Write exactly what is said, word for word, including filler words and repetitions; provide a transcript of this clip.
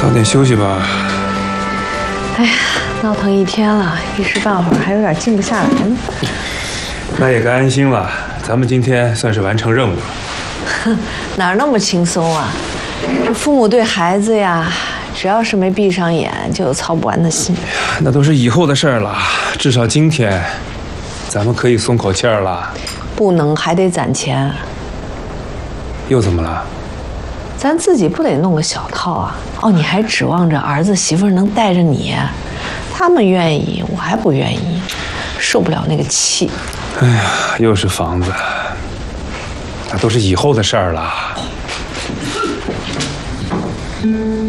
早点休息吧。 哎呀，闹腾一天了，一时半会儿还有点静不下来呢。 那也该安心了，咱们今天算是完成任务了。 哼，哪那么轻松啊？这父母对孩子呀，只要是没闭上眼，就有操不完的心。 那都是以后的事儿了，至少今天，咱们可以松口气儿了。 不能，还得攒钱。 又怎么了？ 咱自己不得弄个小套啊？哦，你还指望着儿子媳妇能带着你？他们愿意，我还不愿意，受不了那个气。 哎呀，又是房子，那都是以后的事儿了。